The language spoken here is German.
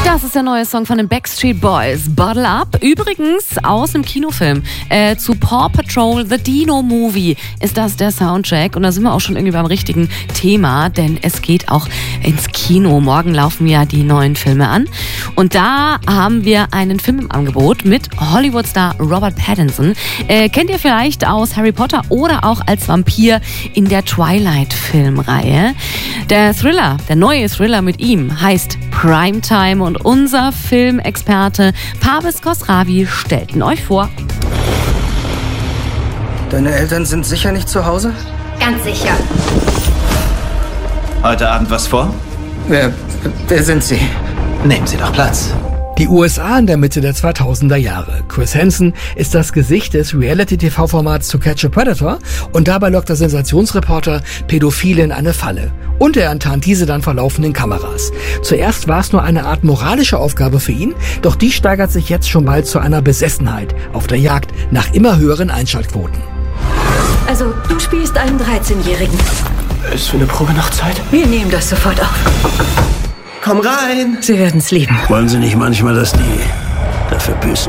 Das ist der neue Song von den Backstreet Boys, Bottle Up. Übrigens aus dem Kinofilm zu Paw Patrol, The Dino Movie ist das der Soundtrack. Und da sind wir auch schon irgendwie beim richtigen Thema, denn es geht auch ins Kino. Morgen laufen ja die neuen Filme an. Und da haben wir einen Film im Angebot mit Hollywood-Star Robert Pattinson. Kennt ihr vielleicht aus Harry Potter oder auch als Vampir in der Twilight-Filmreihe. Der Thriller, der neue Thriller mit ihm heißt Primetime und unser Filmexperte Parviz Khosravi stellt ihn euch vor. Deine Eltern sind sicher nicht zu Hause? Ganz sicher. Heute Abend was vor? Wer sind Sie? Nehmen Sie doch Platz. Die USA in der Mitte der 2000er Jahre. Chris Hansen ist das Gesicht des Reality-TV-Formats To Catch a Predator und dabei lockt der Sensationsreporter Pädophile in eine Falle. Und er enttarnt diese dann vor laufenden Kameras. Zuerst war es nur eine Art moralische Aufgabe für ihn, doch die steigert sich jetzt schon bald zu einer Besessenheit auf der Jagd nach immer höheren Einschaltquoten. Also, du spielst einen 13-Jährigen. Ist für eine Probe noch Zeit? Wir nehmen das sofort auf. Komm rein! Sie werden's lieben. Wollen Sie nicht manchmal, dass die dafür büßen?